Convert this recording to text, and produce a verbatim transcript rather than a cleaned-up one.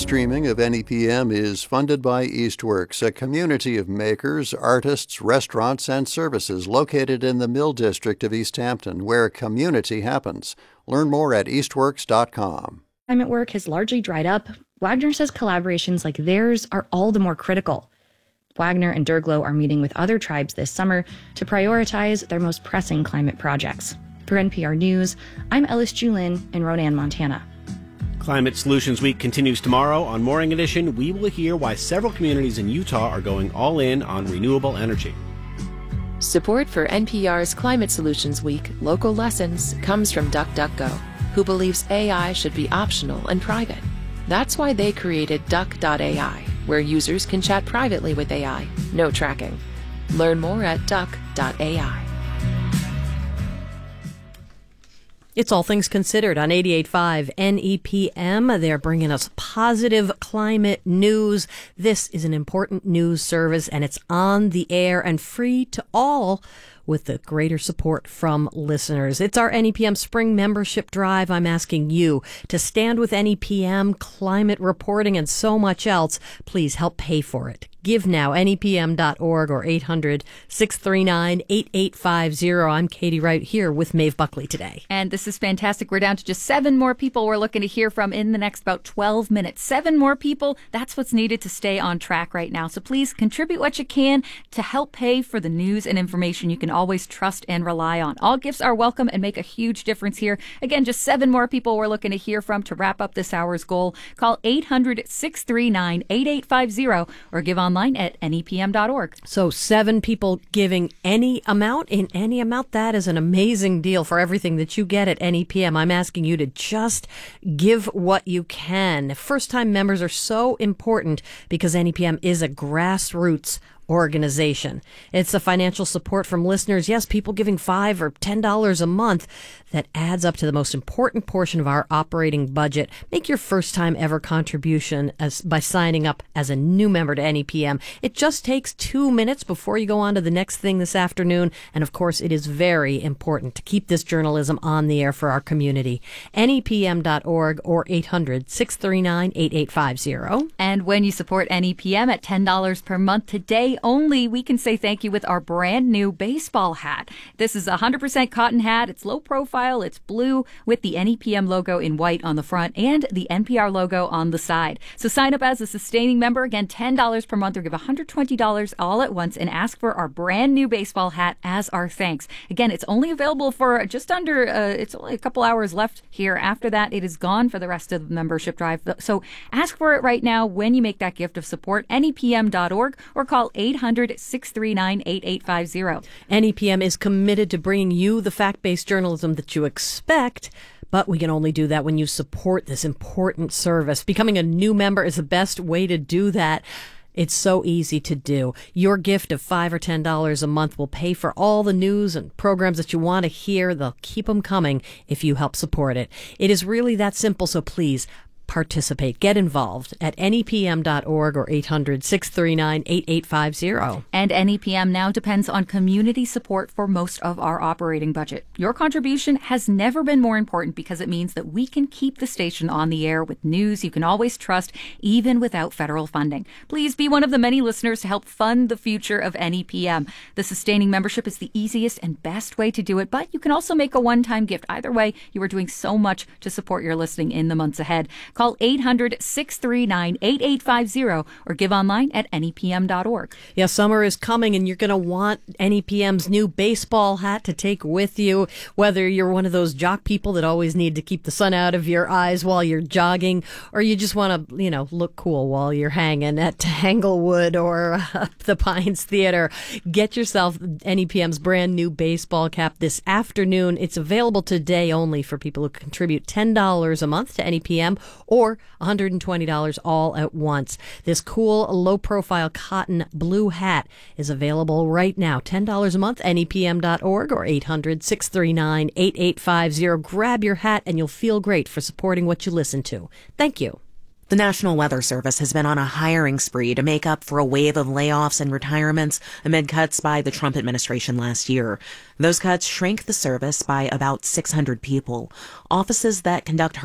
streaming of N E P M is funded by Eastworks, a community of makers, artists, restaurants, and services located in the Mill District of East Hampton, where community happens. Learn more at eastworks dot com. Climate work has largely dried up. Wagner says collaborations like theirs are all the more critical. Wagner and Derglo are meeting with other tribes this summer to prioritize their most pressing climate projects. For N P R News, I'm Ellis Julin in Ronan, Montana. Climate Solutions Week continues tomorrow. On Morning Edition, we will hear why several communities in Utah are going all in on renewable energy. Support for N P R's Climate Solutions Week Local Lessons comes from DuckDuckGo, who believes A I should be optional and private. That's why they created Duck dot A I, where users can chat privately with A I, no tracking. Learn more at Duck dot A I. It's All Things Considered on eighty-eight point five N E P M. They're bringing us positive climate news. This is an important news service, and it's on the air and free to all with the greater support from listeners. It's our N E P M Spring Membership Drive. I'm asking you to stand with N E P M, climate reporting, and so much else. Please help pay for it. Give now, N E P M dot org or eight hundred, six three nine, eight eight five zero. I'm Katie Wright here with Maeve Buckley today. And this is fantastic. We're down to just seven more people we're looking to hear from in the next about twelve minutes. Seven more people. That's what's needed to stay on track right now. So please contribute what you can to help pay for the news and information you can always trust and rely on. All gifts are welcome and make a huge difference here. Again, just seven more people we're looking to hear from to wrap up this hour's goal. Call eight hundred, six three nine, eight eight five zero or give online at N E P M dot org. So seven people giving any amount in any amount. That is an amazing deal for everything that you get at N E P M. I'm asking you to just give what you can. First-time members are so important because N E P M is a grassroots organization. It's the financial support from listeners, yes, people giving five or ten dollars a month, that adds up to the most important portion of our operating budget. Make your first time ever contribution as by signing up as a new member to N E P M. It just takes two minutes before you go on to the next thing this afternoon. And of course, it is very important to keep this journalism on the air for our community. N E P M dot org or eight hundred, six three nine, eight eight five zero. And when you support N E P M at ten dollars per month today only, we can say thank you with our brand new baseball hat. This is a one hundred percent cotton hat. It's low profile. It's blue with the N E P M logo in white on the front and the N P R logo on the side. So sign up as a sustaining member. Again, ten dollars per month or give one hundred twenty dollars all at once and ask for our brand new baseball hat as our thanks. Again, it's only available for just under, uh, it's only a couple hours left here. After that, it is gone for the rest of the membership drive. So ask for it right now when you make that gift of support. N E P M dot org or call eight hundred, six three nine, eight eight five zero. N E P M is committed to bringing you the fact-based journalism that you expect, but we can only do that when you support this important service. Becoming a new member is the best way to do that. It's so easy to do. Your gift of five or ten dollars a month will pay for all the news and programs that you want to hear. They'll keep them coming if you help support it. It is really that simple, so please participate. Get involved at N E P M dot org or eight hundred, six three nine, eight eight five zero. And N E P M now depends on community support for most of our operating budget. Your contribution has never been more important because it means that we can keep the station on the air with news you can always trust, even without federal funding. Please be one of the many listeners to help fund the future of N E P M. The sustaining membership is the easiest and best way to do it, but you can also make a one-time gift. Either way, you are doing so much to support your listening in the months ahead. Call eight hundred, six three nine, eight eight five zero or give online at N E P M dot org. Yeah, summer is coming and you're going to want N E P M's new baseball hat to take with you. Whether you're one of those jock people that always need to keep the sun out of your eyes while you're jogging, or you just want to, you know, look cool while you're hanging at Tanglewood or uh, the Pines Theater, get yourself N E P M's brand new baseball cap this afternoon. It's available today only for people who contribute ten dollars a month to N E P M or one hundred twenty dollars all at once. This cool, low-profile cotton blue hat is available right now. ten dollars a month, N E P M dot org or eight hundred, six three nine, eight eight five zero. Grab your hat and you'll feel great for supporting what you listen to. Thank you. The National Weather Service has been on a hiring spree to make up for a wave of layoffs and retirements amid cuts by the Trump administration last year. Those cuts shrank the service by about six hundred people. Offices that conduct